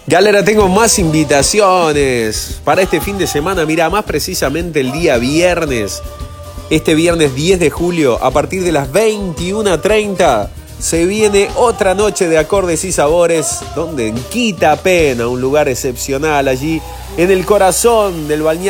Galera, tengo más invitaciones para este fin de semana. Mira, más precisamente el día viernes. Este viernes 10 de julio, a partir de las 21:30, se viene otra noche de acordes y sabores, donde en Quitapena, un lugar excepcional allí, en el corazón del balneario